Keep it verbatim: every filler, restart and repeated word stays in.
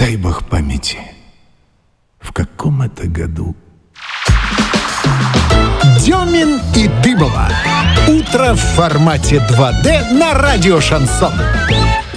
дай бог памяти, в каком это году? Дюмин и Дыбова. Утро в формате два дэ на радио «Шансон».